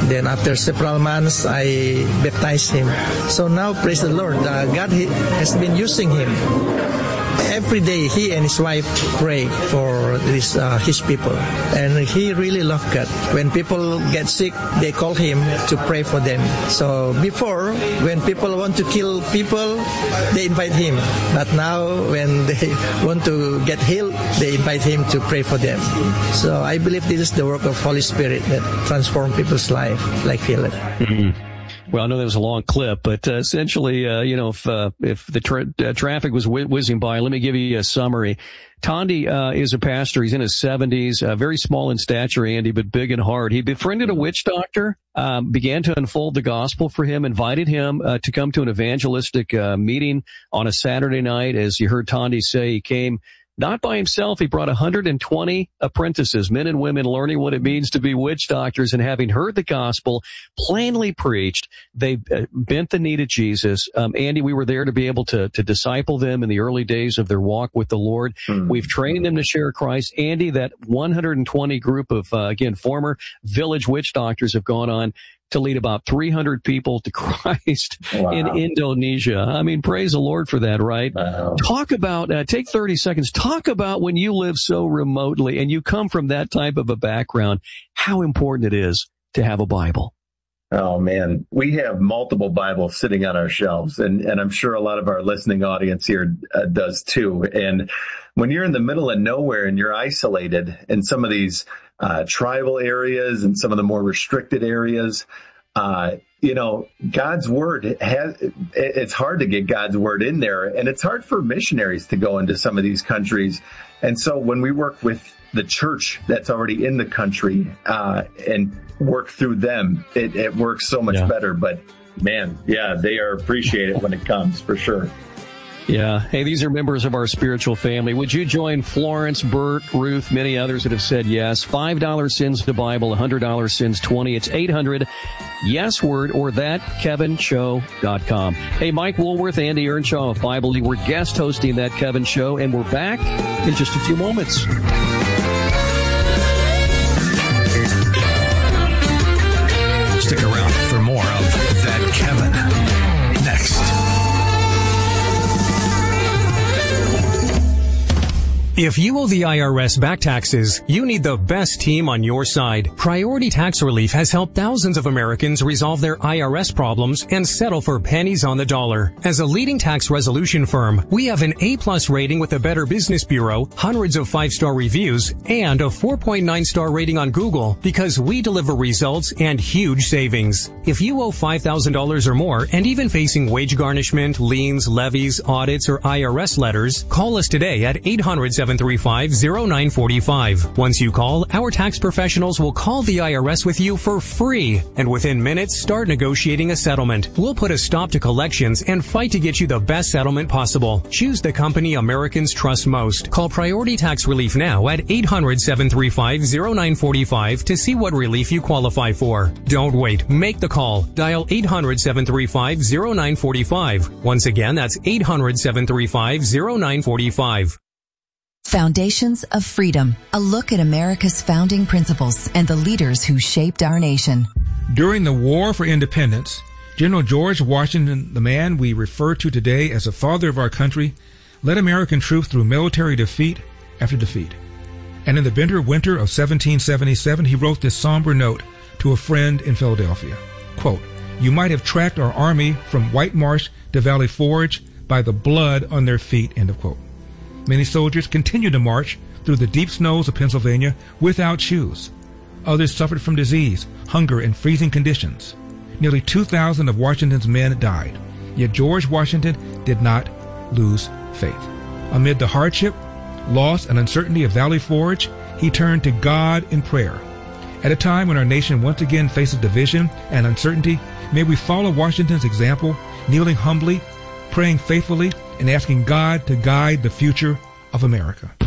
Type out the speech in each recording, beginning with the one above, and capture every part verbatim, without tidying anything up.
Then after several months, I baptized him. So now, praise the Lord, uh, God has been using him. Every day, he and his wife pray for this, uh, his people. And he really loved God. When people get sick, they call him to pray for them. So before, when people want to kill people, they invite him. But now, when they want to get healed, they invite him to pray for them. So I believe this is the work of Holy Spirit that transforms people's life, like Philip. Mm-hmm. Well, I know that was a long clip, but uh, essentially, uh, you know, if uh, if the tra- uh, traffic was wh- whizzing by, let me give you a summary. Tandy uh, is a pastor. He's in his seventies, uh, very small in stature, Andy, but big in heart. He befriended a witch doctor, um, began to unfold the gospel for him, invited him uh, to come to an evangelistic uh, meeting on a Saturday night. As you heard Tandy say, he came not by himself. He brought one hundred twenty apprentices, men and women, learning what it means to be witch doctors, and having heard the gospel plainly preached, they uh, bent the knee to Jesus. Um, Andy, we were there to be able to, to disciple them in the early days of their walk with the Lord. Mm-hmm. We've trained them to share Christ. Andy, that one hundred twenty group of, uh, again, former village witch doctors have gone on to lead about three hundred people to Christ wow. in Indonesia. I mean, praise the Lord for that, right? Wow. Talk about, uh, take thirty seconds. Talk about when you live so remotely and you come from that type of a background, how important it is to have a Bible. Oh, man, we have multiple Bibles sitting on our shelves, and, and I'm sure a lot of our listening audience here uh, does too. And when you're in the middle of nowhere and you're isolated in some of these uh, tribal areas and some of the more restricted areas, uh, you know, God's word has, it's hard to get God's word in there, and it's hard for missionaries to go into some of these countries. And so when we work with the church that's already in the country uh, and work through them, it, it works so much yeah. better. But man, yeah, they are appreciated when it comes, for sure. Yeah. Hey, these are members of our spiritual family. Would you join Florence, Bert, Ruth, many others that have said yes? five dollars sends the Bible, one hundred dollars sends twenty. It's eight hundred yes word or that kevin show dot com. Hey, Mike Woolworth, Andy Earnshaw of Bible League. We're guest hosting That Kevin Show, and we're back in just a few moments. Stick around for more of That Kevin next. If you owe the I R S back taxes, you need the best team on your side. Priority Tax Relief has helped thousands of Americans resolve their I R S problems and settle for pennies on the dollar. As a leading tax resolution firm, we have an A-plus rating with the Better Business Bureau, hundreds of five-star reviews, and a four point nine star rating on Google because we deliver results and huge savings. If you owe five thousand dollars or more and even facing wage garnishment, liens, levies, audits, or I R S letters, call us today at eight hundred, seven three five, zero nine four five. Once you call, our tax professionals will call the I R S with you for free, and within minutes, start negotiating a settlement. We'll put a stop to collections and fight to get you the best settlement possible. Choose the company Americans trust most. Call Priority Tax Relief now at eight hundred, seven three five, zero nine four five to see what relief you qualify for. Don't wait. Make the call. Dial eight hundred, seven three five, zero nine four five. Once again, that's eight hundred, seven three five, zero nine four five. Foundations of Freedom, a look at America's founding principles and the leaders who shaped our nation. During the War for Independence, General George Washington, the man we refer to today as the father of our country, led American troops through military defeat after defeat. And in the bitter winter of seventeen seventy-seven, he wrote this somber note to a friend in Philadelphia. Quote, "You might have tracked our army from White Marsh to Valley Forge by the blood on their feet," end of quote. Many soldiers continued to march through the deep snows of Pennsylvania without shoes. Others suffered from disease, hunger, and freezing conditions. Nearly two thousand of Washington's men died. Yet George Washington did not lose faith. Amid the hardship, loss, and uncertainty of Valley Forge, he turned to God in prayer. At a time when our nation once again faces division and uncertainty, may we follow Washington's example, kneeling humbly, praying faithfully, and asking God to guide the future of America.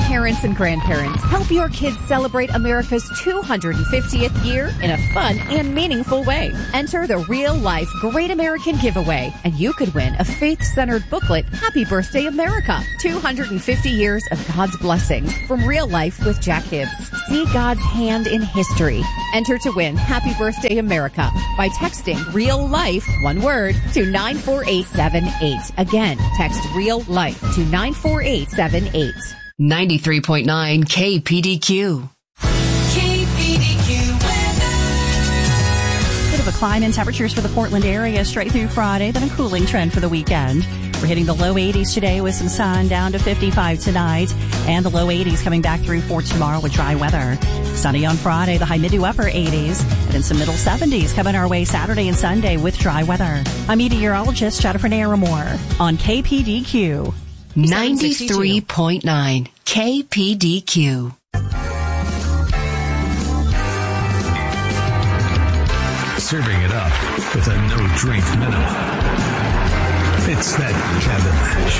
parents and grandparents, help your kids celebrate America's two hundred fiftieth year in a fun and meaningful way. Enter the Real Life Great American Giveaway, and you could win a faith-centered booklet, Happy Birthday America, two hundred fifty years of God's blessings from Real Life with Jack Hibbs. See God's hand in history. Enter to win Happy Birthday America by texting Real Life, one word, to nine four eight seven eight. Again, text Real Life to nine four eight seven eight. ninety-three point nine K P D Q. K P D Q weather. Bit of a climb in temperatures for the Portland area straight through Friday, then a cooling trend for the weekend. We're hitting the low eighties today with some sun, down to fifty-five tonight, and the low eighties coming back through for tomorrow with dry weather. Sunny on Friday, the high mid to upper eighties, and then some middle seventies coming our way Saturday and Sunday with dry weather. I'm meteorologist Jennifer Naramore on K P D Q. ninety-three point nine K P D Q. Serving it up with a no-drink minimum. It's that Kevin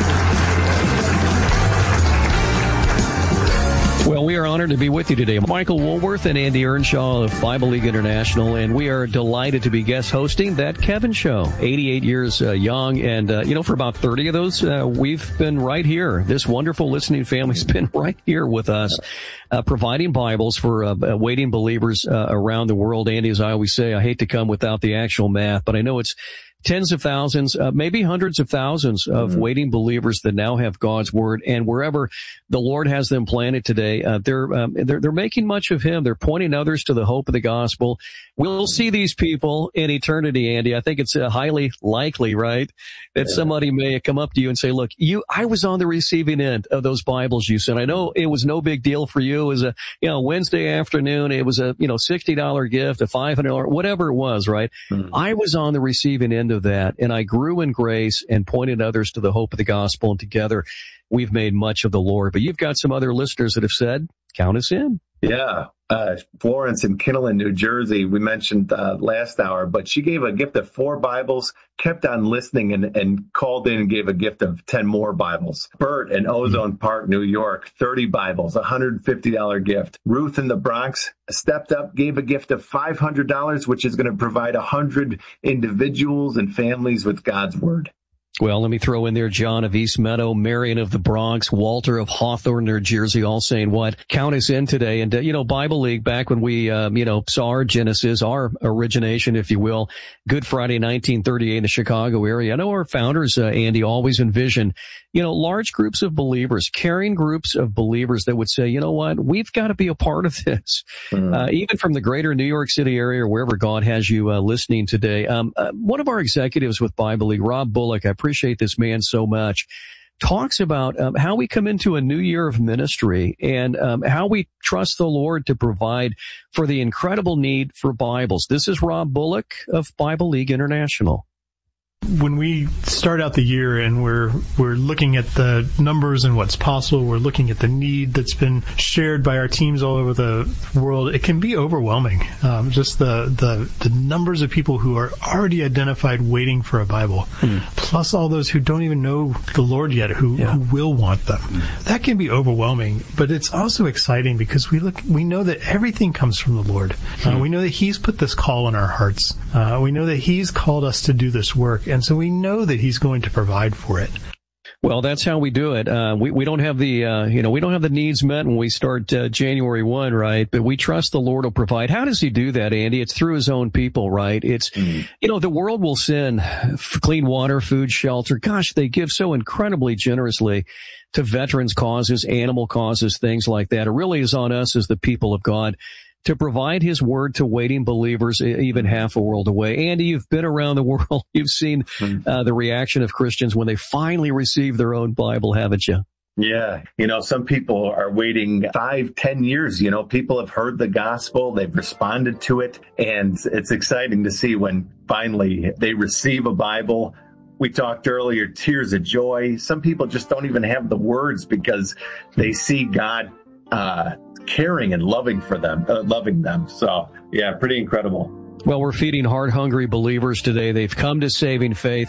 Show. Well, we are honored to be with you today. Michael Woolworth and Andy Earnshaw of Bible League International, and we are delighted to be guest hosting That Kevin Show. eighty-eight years uh, young, and, uh, you know, for about thirty of those, uh, we've been right here. This wonderful listening family's been right here with us, uh, providing Bibles for uh, waiting believers uh, around the world. Andy, as I always say, I hate to come without the actual math, but I know it's tens of thousands, uh, maybe hundreds of thousands of mm-hmm. waiting believers that now have God's word, and wherever the Lord has them planted today, uh, they're, um, they're they're making much of Him. They're pointing others to the hope of the gospel. We'll see these people in eternity, Andy. I think it's uh, highly likely, right, that yeah. somebody may come up to you and say, "Look, you, I was on the receiving end of those Bibles you sent. I know it was no big deal for you. It was a you know Wednesday afternoon. It was a you know sixty dollar gift, a five hundred dollar, whatever it was, right? Mm-hmm. I was on the receiving end of that, and I grew in grace and pointed others to the hope of the gospel, and together we've made much of the Lord." But you've got some other listeners that have said, count us in. Yeah. Uh, Florence in Kinnelon, New Jersey, we mentioned uh, last hour, but she gave a gift of four Bibles, kept on listening, and, and called in and gave a gift of ten more Bibles. Bert in Ozone Park, New York, thirty Bibles, one hundred fifty dollar gift. Ruth in the Bronx stepped up, gave a gift of five hundred dollars, which is going to provide one hundred individuals and families with God's Word. Well, let me throw in there John of East Meadow, Marion of the Bronx, Walter of Hawthorne, New Jersey, all saying what? Count us in today. And, uh, you know, Bible League, back when we, um, you know, saw our genesis, our origination, if you will, Good Friday, nineteen thirty-eight in the Chicago area. I know our founders, uh, Andy, always envisioned, you know, large groups of believers, caring groups of believers that would say, you know what, we've got to be a part of this. Mm. Uh, even from the greater New York City area or wherever God has you uh, listening today. Um, uh, one of our executives with Bible League, Rob Bullock, I appreciate this man so much, talks about um, how we come into a new year of ministry and um, how we trust the Lord to provide for the incredible need for Bibles. This is Rob Bullock of Bible League International. When we start out the year and we're we're looking at the numbers and what's possible, we're looking at the need that's been shared by our teams all over the world, it can be overwhelming. Um, just the, the the numbers of people who are already identified waiting for a Bible, mm. plus all those who don't even know the Lord yet, who, yeah. who will want them. Mm. That can be overwhelming, but it's also exciting because we look we know that everything comes from the Lord. Mm. Uh, we know that He's put this call in our hearts. Uh, we know that He's called us to do this work. And so we know that He's going to provide for it. Well, that's how we do it. Uh, we, we don't have the, uh, you know, we don't have the needs met when we start uh, January first, right? But we trust the Lord will provide. How does He do that, Andy? It's through His own people, right? It's, mm. you know, the world will send clean water, food, shelter. Gosh, they give so incredibly generously to veterans' causes, animal causes, things like that. It really is on us as the people of God to provide His word to waiting believers, even half a world away. Andy, you've been around the world. You've seen uh, the reaction of Christians when they finally receive their own Bible, haven't you? Yeah. You know, some people are waiting five, ten years. You know, people have heard the gospel. They've responded to it. And it's exciting to see when finally they receive a Bible. We talked earlier, tears of joy. Some people just don't even have the words because they see God uh caring and loving for them, uh, loving them. So, yeah, pretty incredible. Well, we're feeding heart-hungry believers today. They've come to saving faith.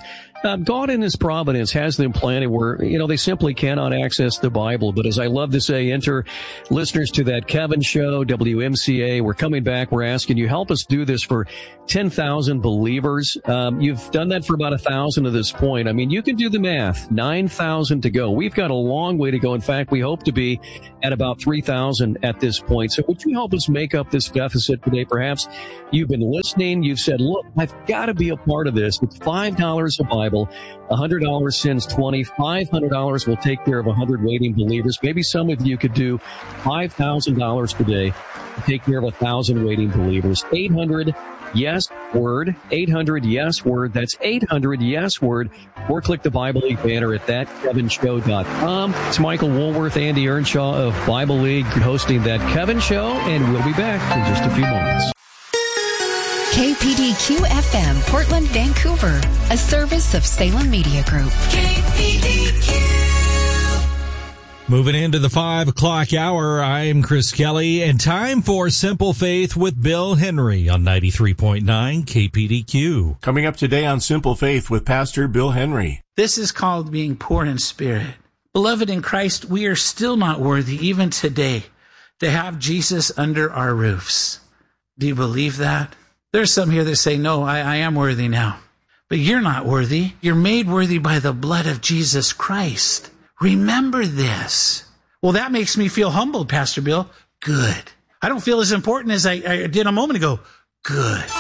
Uh, God in His providence has them planted where, you know, they simply cannot access the Bible. But as I love to say, enter listeners to that Kevin Show, W M C A. We're coming back. We're asking you, help us do this for ten thousand believers. Um, you've done that for about one thousand at this point. I mean, you can do the math. nine thousand to go. We've got a long way to go. In fact, we hope to be at about three thousand at this point. So would you help us make up this deficit today? Perhaps you've been listening. You've said, look, I've got to be a part of this. It's five dollars a Bible. one hundred dollars sends twenty. five hundred dollars will take care of one hundred waiting believers. Maybe some of you could do five thousand dollars today to take care of one thousand waiting believers. eight hundred yes word. eight hundred yes word. That's eight hundred yes word. Or click the Bible League banner at that kevin show dot com. It's Michael Woolworth, Andy Earnshaw of Bible League hosting That Kevin Show, and we'll be back in just a few moments. K P D Q F M, Portland, Vancouver, a service of Salem Media Group. K P D Q. Moving into the five o'clock hour, I'm Chris Kelly, and time for Simple Faith with Bill Henry on ninety-three point nine K P D Q. Coming up today on Simple Faith with Pastor Bill Henry. This is called being poor in spirit. Beloved in Christ, we are still not worthy, even today, to have Jesus under our roofs. Do you believe that? There's some here that say, no, I, I am worthy now. But you're not worthy. You're made worthy by the blood of Jesus Christ. Remember this. Well, that makes me feel humbled, Pastor Bill. Good. I don't feel as important as I, I did a moment ago. Good.